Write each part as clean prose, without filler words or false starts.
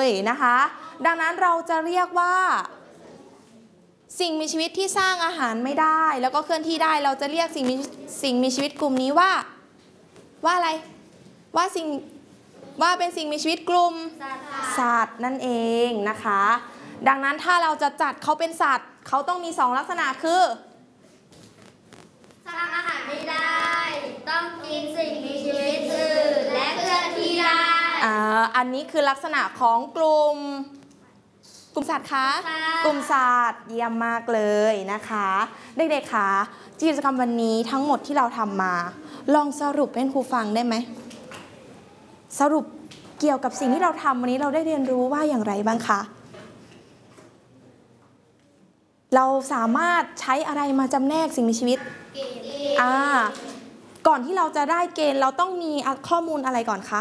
ยนะคะดังนั้นเราจะเรียกว่าสิ่งมีชีวิตที่สร้างอาหารไม่ได้แล้วก็เคลื่อนที่ได้เราจะเรียกสิ่งมีชีวิตกลุ่มนี้ว่าอะไรว่าเป็นสิ่งมีชีวิตกลุ่มสัตว์นั่นเองนะคะดังนั้นถ้าเราจะจัดเขาเป็นสัตว์เขาต้องมี2ลักษณะคือสร้างอาหารไม่ได้ต้องกินสิ่งมีชีวิตอื่นและเคลื่อนที่ได้อันนี้คือลักษณะของกลุ่มสัตว์คะกลุ่มสัตว์เยี่ยมมากเลยนะคะเด็กๆคะกิจกรรมวันนี้ทั้งหมดที่เราทำมาลองสรุปให้ครูฟังได้ไหมสรุปเกี่ยวกับสิ่งที่เราทำวันนี้เราได้เรียนรู้ว่าอย่างไรบ้างคะเราสามารถใช้อะไรมาจำแนกสิ่งมีชีวิตก่อนที่เราจะได้เกณฑ์เราต้องมีข้อมูลอะไรก่อนคะ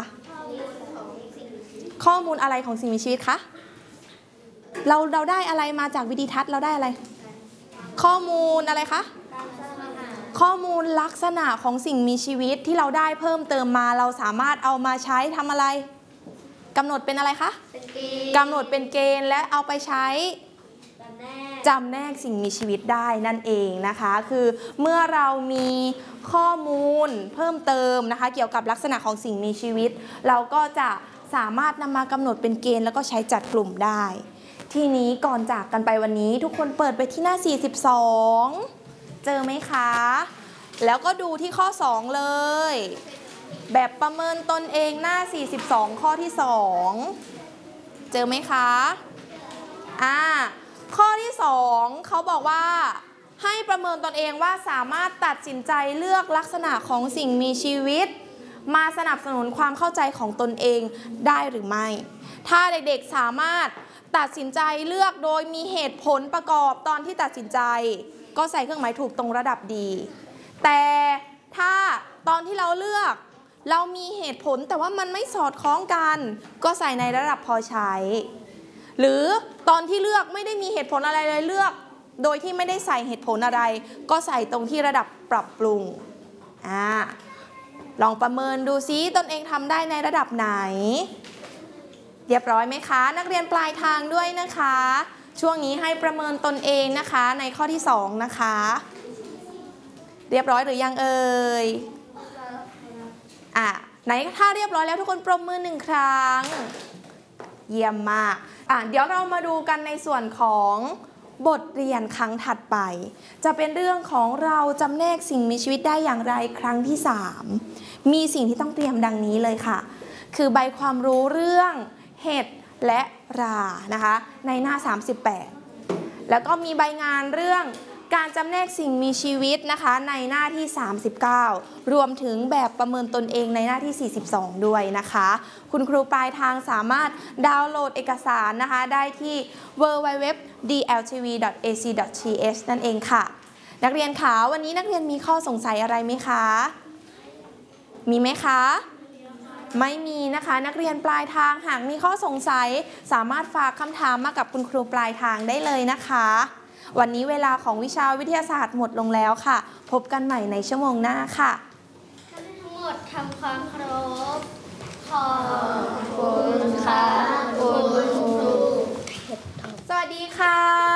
ข้อมูลอะไรของสิ่งมีชีวิตคะเราได้อะไรมาจากวิดีทัศน์เราได้อะไรข้อมูลอะไรคะข้อมูลลักษณะของสิ่งมีชีวิตที่เราได้เพิ่มเติมมาเราสามารถเอามาใช้ทำอะไรกำหนดเป็นอะไรคะกำหนดเป็นเกณฑ์และเอาไปใช้จำแนกสิ่งมีชีวิตได้นั่นเองนะคะคือเมื่อเรามีข้อมูลเพิ่มเติมนะคะเกี่ยวกับลักษณะของสิ่งมีชีวิตเราก็จะสามารถนำมากำหนดเป็นเกณฑ์แล้วก็ใช้จัดกลุ่มได้ทีนี้ก่อนจากกันไปวันนี้ทุกคนเปิดไปที่หน้า42เจอไหมคะแล้วก็ดูที่ข้อ2เลยแบบประเมินตนเองหน้า42ข้อที่2เจอไหมคะข้อที่2เขาบอกว่าให้ประเมินตนเองว่าสามารถตัดสินใจเลือกลักษณะของสิ่งมีชีวิตมาสนับสนุนความเข้าใจของตนเองได้หรือไม่ถ้าเด็กๆสามารถตัดสินใจเลือกโดยมีเหตุผลประกอบตอนที่ตัดสินใจก็ใส่เครื่องหมายถูกตรงระดับดีแต่ถ้าตอนที่เราเลือกเรามีเหตุผลแต่ว่ามันไม่สอดคล้องกันก็ใส่ในระดับพอใช้หรือตอนที่เลือกไม่ได้มีเหตุผลอะไรเลยเลือกโดยที่ไม่ได้ใส่เหตุผลอะไรก็ใส่ตรงที่ระดับปรับปรุงลองประเมินดูซิตนเองทำได้ในระดับไหนเรียบร้อยไหมคะนักเรียนปลายทางด้วยนะคะช่วงนี้ให้ประเมินตนเองนะคะในข้อที่2นะคะเรียบร้อยหรือยังเอ่ยไหนถ้าเรียบร้อยแล้วทุกคนปรบมือ1ครั้งเยี่ยมมากเดี๋ยวเรามาดูกันในส่วนของบทเรียนครั้งถัดไปจะเป็นเรื่องของเราจำแนกสิ่งมีชีวิตได้อย่างไรครั้งที่3มีสิ่งที่ต้องเตรียมดังนี้เลยค่ะคือใบความรู้เรื่องเห็ดและรานะคะในหน้า38แล้วก็มีใบงานเรื่องการจำแนกสิ่งมีชีวิตนะคะในหน้าที่39รวมถึงแบบประเมินตนเองในหน้าที่42ด้วยนะคะคุณครูปลายทางสามารถดาวน์โหลดเอกสารนะคะได้ที่ www.dltv.ac.th นั่นเองค่ะนักเรียนคะวันนี้นักเรียนมีข้อสงสัยอะไรไหมคะมีไหมคะไม่มีนะคะนักเรียนปลายทางหากมีข้อสงสัยสามารถฝากคำถามมากับคุณครูปลายทางได้เลยนะคะวันนี้เวลาของวิชาวิทยาศาสตร์หมดลงแล้วค่ะพบกันใหม่ในชั่วโมงหน้าค่ะทั้งหมดทำความเคารพขอบคุณค่ะคุณครูสวัสดีค่ะ